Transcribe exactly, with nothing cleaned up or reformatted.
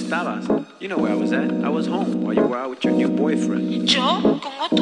estabas? You know where I was at. I was home while you were out with your new boyfriend. ¿Yo? ¿Con otro?